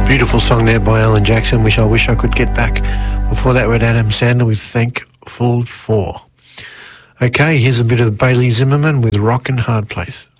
Beautiful song there by Alan Jackson, Wish I Could Get Back. Before that, we had Adam Sandler with Thankful For. Okay, here's a bit of Bailey Zimmerman with Rockin' Hard Place.